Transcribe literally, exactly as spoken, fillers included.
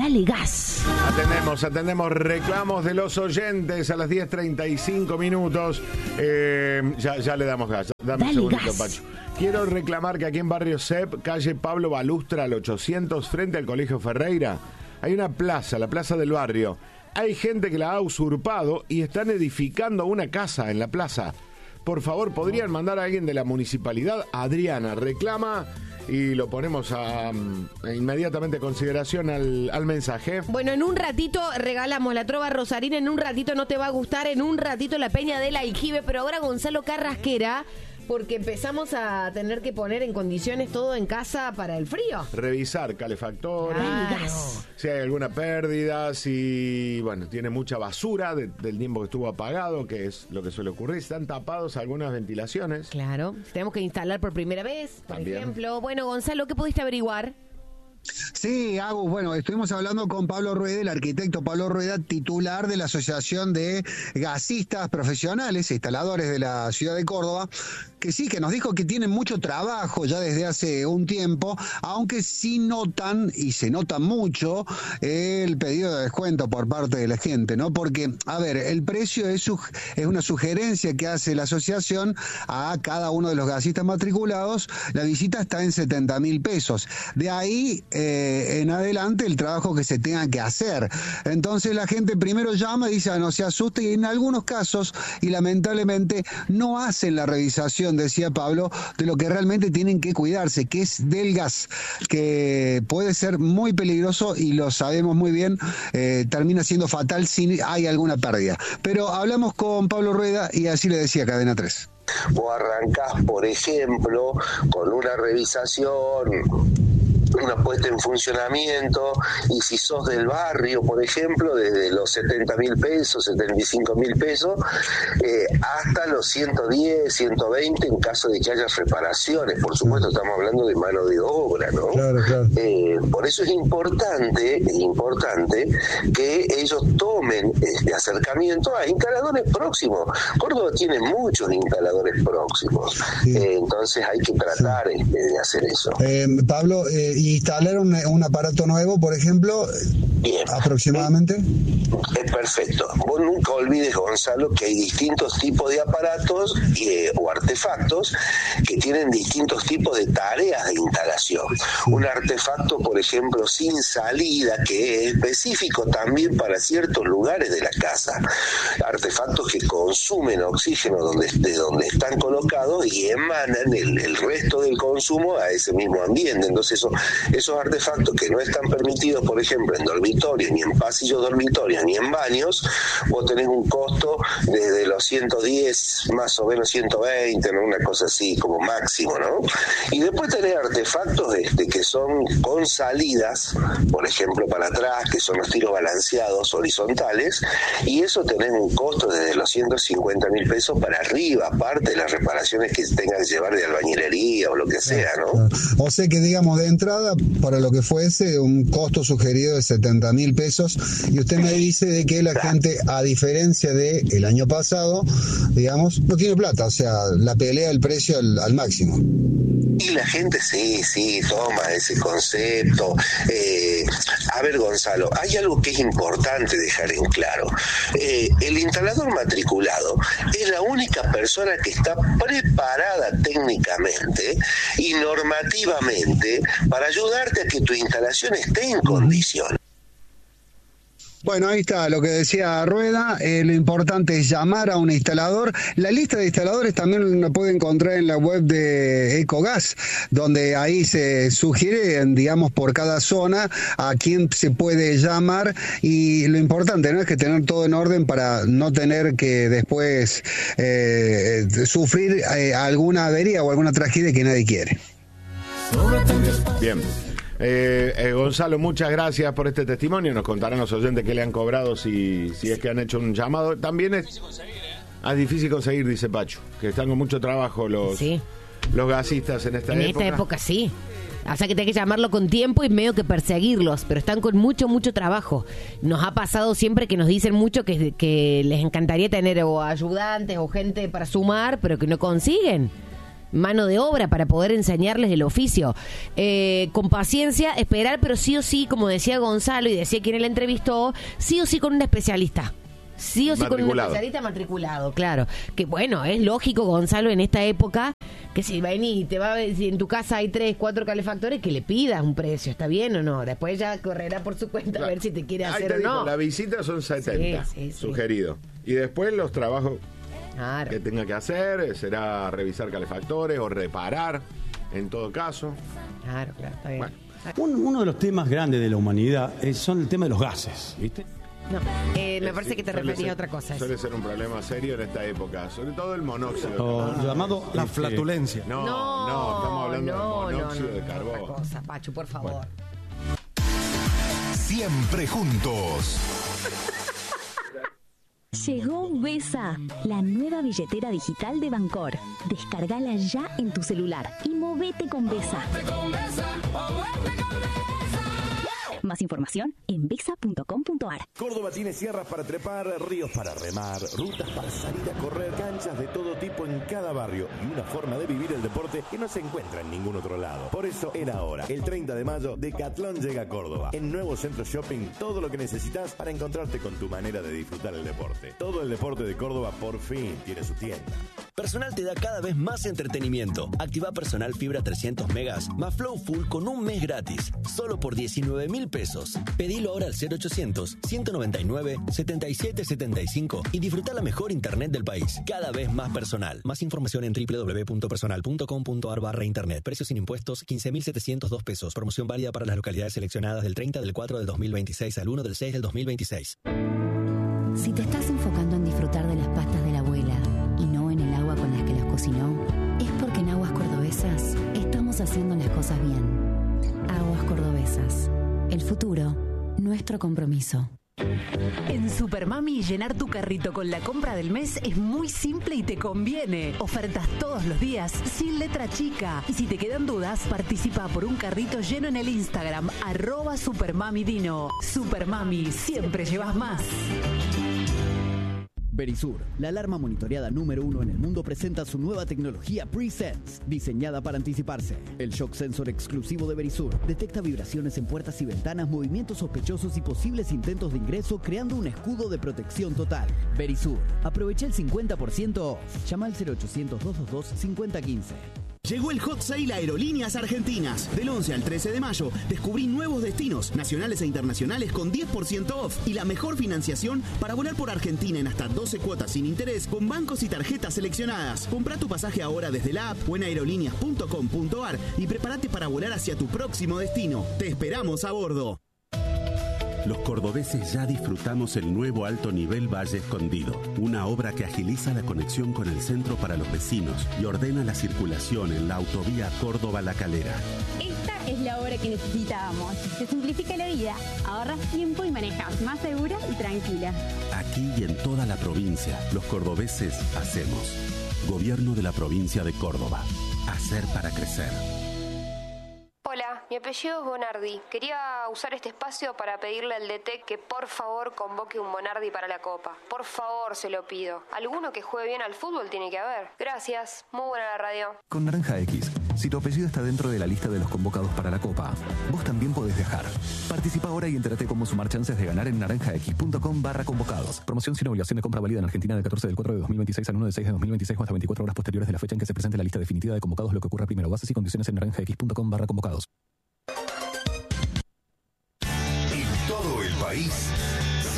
Dale gas. Atendemos, atendemos reclamos de los oyentes a las diez treinta y cinco minutos. Eh, ya, ya le damos gas. Dame Dale un segundito, gas. Pacho. Quiero reclamar que aquí en Barrio Cep, calle Pablo Balustra, al ochocientos, frente al Colegio Ferreira, hay una plaza, la plaza del barrio. Hay gente que la ha usurpado y están edificando una casa en la plaza. Por favor, ¿podrían mandar a alguien de la municipalidad? Adriana reclama y lo ponemos a, a inmediatamente a consideración al, al mensaje. Bueno, en un ratito regalamos la trova rosarina, en un ratito no te va a gustar, en un ratito la peña del aljibe, pero ahora Gonzalo Carrasquera, porque empezamos a tener que poner en condiciones todo en casa para el frío. Revisar calefactores, Claro. si hay alguna pérdida, si, bueno, tiene mucha basura de, del tiempo que estuvo apagado, que es lo que suele ocurrir. Están tapados algunas ventilaciones. Claro, tenemos que instalar por primera vez, por También. ejemplo. Bueno, Gonzalo, ¿qué pudiste averiguar? Sí, Agus, bueno, estuvimos hablando con Pablo Rueda, el arquitecto Pablo Rueda, titular de la Asociación de Gasistas Profesionales e Instaladores de la Ciudad de Córdoba, que sí, que nos dijo que tienen mucho trabajo ya desde hace un tiempo, aunque sí notan, y se nota mucho, el pedido de descuento por parte de la gente, ¿no? Porque, a ver, el precio es, su, es una sugerencia que hace la asociación a cada uno de los gasistas matriculados. La visita está en setenta mil pesos. De ahí eh, en adelante el trabajo que se tenga que hacer. Entonces la gente primero llama y dice, ah, no se asuste, y en algunos casos, y lamentablemente, no hacen la revisación, decía Pablo, de lo que realmente tienen que cuidarse, que es del gas, que puede ser muy peligroso y lo sabemos muy bien, eh, termina siendo fatal si hay alguna pérdida. Pero hablamos con Pablo Rueda y así le decía Cadena tres. Vos arrancás, por ejemplo, con una revisación, una puesta en funcionamiento, y si sos del barrio, por ejemplo, desde los setenta mil pesos, setenta y cinco mil pesos, eh, hasta los ciento diez, ciento veinte en caso de que haya reparaciones. Por supuesto, estamos hablando de mano de obra, ¿no? Claro, claro. Eh, por eso es importante, es importante que ellos tomen este acercamiento a instaladores próximos. Córdoba tiene muchos instaladores próximos, Sí. eh, entonces hay que tratar Sí. este, de hacer eso. Eh, Pablo, eh, instalar un, un aparato nuevo, por ejemplo, Bien. aproximadamente. Es perfecto. Vos nunca olvides, Gonzalo, que hay distintos tipos de aparatos eh, o artefactos que tienen distintos tipos de tareas de instalación. Un artefacto, por ejemplo, sin salida, que es específico también para ciertos lugares de la casa. Artefactos que consumen oxígeno donde, de donde están colocados y emanan el, el resto del consumo a ese mismo ambiente. Entonces, eso, esos artefactos que no están permitidos, por ejemplo, en dormitorios, ni en pasillos dormitorios, ni en baños, vos tenés un costo desde los ciento diez, más o menos ciento veinte, ¿no? Una cosa así como máximo, ¿no? Y después tenés artefactos este, que son con salidas, por ejemplo, para atrás, que son los tiros balanceados horizontales, y eso tenés un costo desde los ciento cincuenta mil pesos para arriba, aparte de las reparaciones que tengan que llevar de albañilería o lo que sea, ¿no? O sea que, digamos, de entrada, para lo que fuese, un costo sugerido de setenta mil pesos, y usted me dice de que la gente, a diferencia de el año pasado, digamos, no tiene plata, o sea, la pelea el precio al, al máximo. Y la gente sí, sí, toma ese concepto. Eh, a ver, Gonzalo, hay algo que es importante dejar en claro. Eh, el instalador matriculado es la única persona que está preparada técnicamente y normativamente para ayudarte a que tu instalación esté en condiciones. Bueno, ahí está lo que decía Rueda. Eh, lo importante es llamar a un instalador. La lista de instaladores también la puede encontrar en la web de Ecogas, donde ahí se sugiere, digamos, por cada zona a quién se puede llamar. Y lo importante, ¿no?, es que tener todo en orden para no tener que después eh, sufrir eh, alguna avería o alguna tragedia que nadie quiere. Bien. Eh, eh, Gonzalo, muchas gracias por este testimonio. Nos contarán los oyentes que le han cobrado si, si es que han hecho un llamado. También es, ah, es difícil conseguir, dice Pacho, que están con mucho trabajo los, Sí. los gasistas en esta En época. esta época sí. O sea que tenés que llamarlo con tiempo y medio que perseguirlos, pero están con mucho, mucho trabajo. Nos ha pasado siempre que nos dicen mucho que, que les encantaría tener o ayudantes o gente para sumar, pero que no consiguen. mano de obra para poder enseñarles el oficio. Eh, con paciencia, esperar, pero sí o sí, como decía Gonzalo y decía quien él entrevistó, sí o sí con un especialista. Sí o sí con un especialista matriculado, claro. Que bueno, es lógico, Gonzalo, en esta época, que si vení, te va a ver, si en tu casa hay tres, cuatro calefactores, que le pidas un precio, ¿está bien o no? Después ya correrá por su cuenta, claro, a ver si te quiere hacer o no. La visita son setenta, sí, sí, sí. Sugerido. Y después los trabajos, claro, que tenga que hacer será revisar calefactores o reparar, en todo caso. Claro, claro, está bien. Bueno. Un, uno de los temas grandes de la humanidad es, son el tema de los gases, ¿viste? No, eh, me parece que te referías ser, a otra cosa. Suele ser un problema serio en esta época, sobre todo el monóxido. Oh, ah, llamado la este, flatulencia. No, no, no, estamos hablando no, de monóxido no, no, de carbón. Otra cosa, Pachu, por favor. Bueno. Siempre juntos. Llegó Besa, la nueva billetera digital de Bancor. Descargala ya en tu celular y movete con Besa. Más información en besa punto com punto ar. Córdoba tiene sierras para trepar, ríos para remar, rutas para salir a correr, canchas de todo tipo en cada barrio y una forma de vivir el deporte que no se encuentra en ningún otro lado. Por eso era hora. El treinta de mayo, Decathlon llega a Córdoba. En Nuevo Centro Shopping, todo lo que necesitas para encontrarte con tu manera de disfrutar el deporte. Todo el deporte de Córdoba por fin tiene su tienda. Personal te da cada vez más entretenimiento. Activa Personal Fibra trescientos megas más Flow Full con un mes gratis. Solo por diecinueve mil pesos. Pedilo ahora al cero ochocientos, ciento noventa y nueve, setenta y siete setenta y cinco y disfruta la mejor internet del país. Cada vez más personal. Más información en doble u doble u doble u punto personal punto com punto ar barra internet. Precios sin impuestos, quince mil setecientos dos pesos. Promoción válida para las localidades seleccionadas del treinta del cuatro del dos mil veintiséis al uno del seis del dos mil veintiséis. Si te estás enfocando en disfrutar de las pastas de la abuela y no en el agua con las que las cocinó, es porque en Aguas Cordobesas estamos haciendo las cosas bien. Aguas Cordobesas. El futuro, nuestro compromiso. En Supermami, llenar tu carrito con la compra del mes es muy simple y te conviene. Ofertas todos los días, sin letra chica. Y si te quedan dudas, participa por un carrito lleno en el Instagram, arroba Supermamidino. Supermami, siempre llevas más. Verisur, la alarma monitoreada número uno en el mundo, presenta su nueva tecnología Pre-Sense, diseñada para anticiparse. El shock sensor exclusivo de Verisur detecta vibraciones en puertas y ventanas, movimientos sospechosos y posibles intentos de ingreso, creando un escudo de protección total. Verisur, aprovecha el cincuenta por ciento off. Llama al cero ochocientos, doscientos veintidós, cincuenta quince. Llegó el Hot Sale Aerolíneas Argentinas. Del once al trece de mayo, descubrí nuevos destinos, nacionales e internacionales, con diez por ciento off y la mejor financiación para volar por Argentina en hasta doce cuotas sin interés con bancos y tarjetas seleccionadas. Comprá tu pasaje ahora desde la app o en aerolíneas punto com punto ar y prepárate para volar hacia tu próximo destino. Te esperamos a bordo. Los cordobeses ya disfrutamos el nuevo alto nivel Valle Escondido, una obra que agiliza la conexión con el centro para los vecinos y ordena la circulación en la autovía Córdoba-La Calera. Esta es la obra que necesitábamos. Se simplifica la vida, ahorras tiempo y manejas más segura y tranquila. Aquí y en toda la provincia, los cordobeses hacemos. Gobierno de la provincia de Córdoba. Hacer para crecer. Hola, mi apellido es Bonardi. Quería usar este espacio para pedirle al D T que por favor convoque un Bonardi para la Copa. Por favor, se lo pido. Alguno que juegue bien al fútbol tiene que haber. Gracias. Muy buena la radio. Con Naranja X, si tu apellido está dentro de la lista de los convocados para la Copa, vos también podés viajar. Participa ahora y entérate cómo sumar chances de ganar en naranjax punto com barra convocados. Promoción sin obligación de compra válida en Argentina del catorce del cuatro de dos mil veintiséis al uno del seis de dos mil veintiséis o hasta veinticuatro horas posteriores de la fecha en que se presente la lista definitiva de convocados, lo que ocurra primero. Bases y condiciones en naranjax punto com barra convocados. En todo el país,